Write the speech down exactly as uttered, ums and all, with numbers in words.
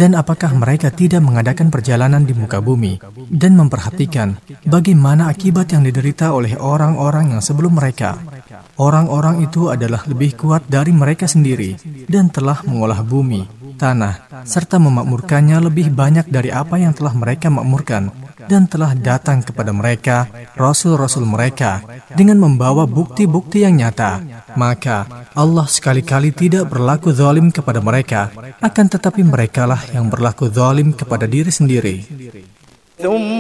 Dan apakah mereka tidak mengadakan perjalanan di muka bumi dan memperhatikan bagaimana akibat yang diderita oleh orang-orang yang sebelum mereka? Orang-orang itu adalah lebih kuat dari mereka sendiri dan telah mengolah bumi, tanah, serta memakmurkannya lebih banyak dari apa yang telah mereka makmurkan, dan telah datang kepada mereka rasul-rasul mereka dengan membawa bukti-bukti yang nyata. Maka Allah sekali-kali tidak berlaku zalim kepada mereka, akan tetapi merekalah yang berlaku zalim kepada diri sendiri.